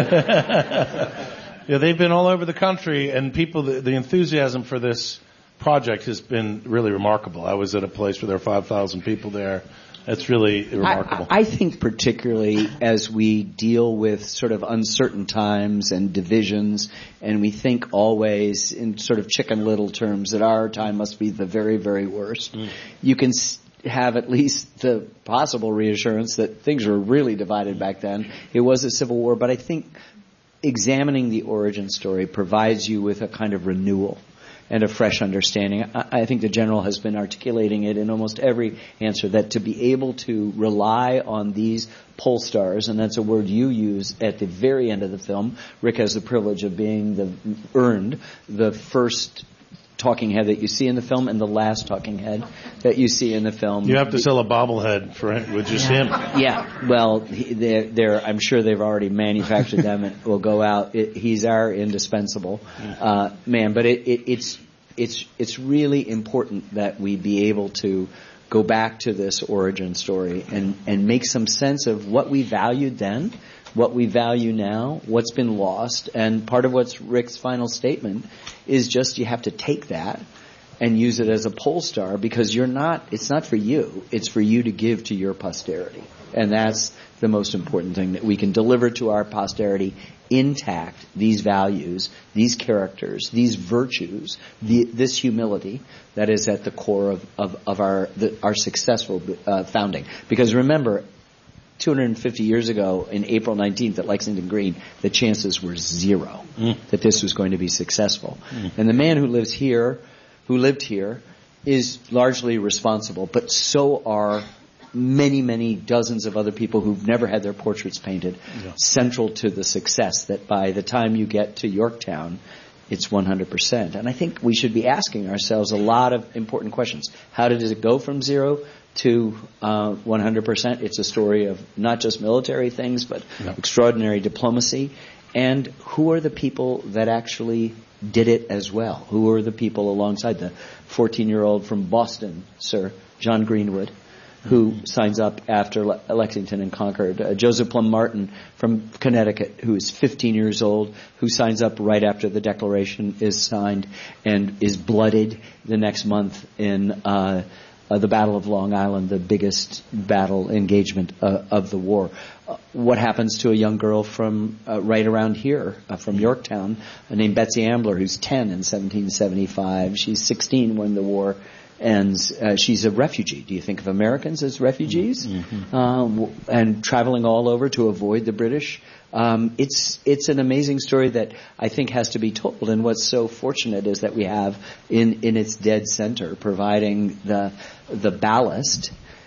Yeah, they've been all over the country, and people, the, the enthusiasm for this project has been really remarkable. I was at a place where there were five thousand people there. That's really remarkable. I, I think particularly as we deal with sort of uncertain times and divisions, and we think always in sort of Chicken Little terms that our time must be the very, very worst, mm. you can have at least the possible reassurance that things were really divided back then. It was a civil war, but I think examining the origin story provides you with a kind of renewal and a fresh understanding. I, I think the general has been articulating it in almost every answer, that to be able to rely on these pole stars, and that's a word you use at the very end of the film. Rick has the privilege of being the earned the first talking head that you see in the film and the last talking head that you see in the film. You have to sell a bobblehead for it with just him. Yeah, well, they're, they're, I'm sure they've already manufactured them and will go out. It, he's our indispensable uh, man, but it, it, it's it's it's really important that we be able to go back to this origin story and and make some sense of what we valued then, what we value now, what's been lost, and part of what's Rick's final statement is just you have to take that and use it as a pole star, because you're not, it's not for you, it's for you to give to your posterity. And that's the most important thing, that we can deliver to our posterity intact these values, these characters, these virtues, the, this humility that is at the core of, of, of our, the, our successful uh, founding. Because remember, two hundred fifty years ago, in April nineteenth at Lexington Green, the chances were zero mm. that this was going to be successful. Mm. And the man who lives here, who lived here, is largely responsible, but so are many, many dozens of other people who've never had their portraits painted, yeah. central to the success that by the time you get to Yorktown, it's one hundred percent. And I think we should be asking ourselves a lot of important questions. How did it go from zero to uh, one hundred percent? It's a story of not just military things, but yeah. extraordinary diplomacy. And who are the people that actually did it as well? Who are the people alongside the fourteen-year-old from Boston, Sir John Greenwood, who mm-hmm. signs up after Le- Lexington and Concord? Uh, Joseph Plum Martin from Connecticut, who is fifteen years old, who signs up right after the Declaration is signed and is blooded the next month in uh, uh, the Battle of Long Island, the biggest battle engagement uh, of the war. Uh, what happens to a young girl from uh, right around here, uh, from Yorktown, uh, named Betsy Ambler, who's ten in seventeen seventy-five. She's sixteen when the war ends. Uh, she's a refugee. Do you think of Americans as refugees? Mm-hmm. Um, and traveling all over to avoid the British. Um, it's it's an amazing story that I think has to be told. And what's so fortunate is that we have in, in its dead center, providing the the ballast,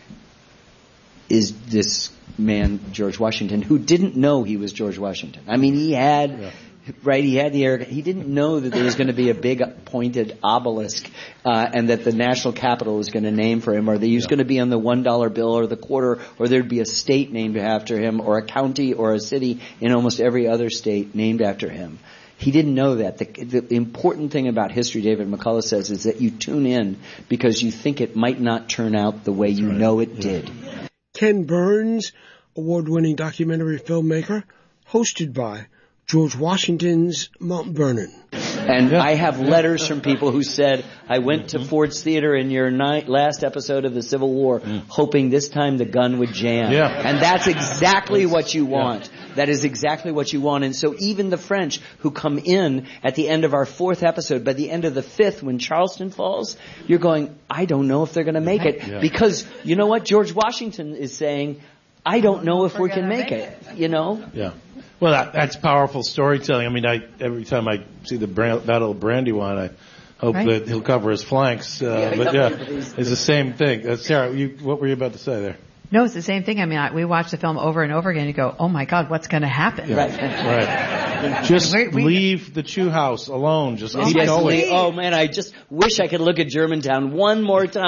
is this man, George Washington, who didn't know he was George Washington. I mean, he had... Yeah. Right, he had the air. He didn't know that there was going to be a big pointed obelisk, uh, and that the national capital was going to name for him, or that he was yeah. going to be on the one dollar bill or the quarter, or there'd be a state named after him, or a county or a city in almost every other state named after him. He didn't know that. The, the important thing about history, David McCullough says, is that you tune in because you think it might not turn out the way you right. know it yeah. did. Ken Burns, award-winning documentary filmmaker, hosted by George Washington's Mount Vernon. And yeah. I have letters from people who said, I went to Ford's Theater in your ni- last episode of the Civil War, mm. hoping this time the gun would jam. Yeah. And that's exactly what you want. Yeah. That is exactly what you want. And so even the French who come in at the end of our fourth episode, by the end of the fifth, when Charleston falls, you're going, I don't know if they're going to make it. Yeah. Because, you know what? George Washington is saying, I don't know if we can make it, you know? Yeah. Well, that, that's powerful storytelling. I mean, I every time I see the Brand, Battle of Brandywine, I hope right. that he'll cover his flanks. Uh, yeah, but yeah, it's the same thing. Uh, Sarah, you, what were you about to say there? No, it's the same thing. I mean, I, we watch the film over and over again and you go, oh my God, what's going to happen? Yeah. Right. right. Just we, we, leave the Chew House alone. Just keep yes, going. Oh man, I just wish I could look at Germantown one more time.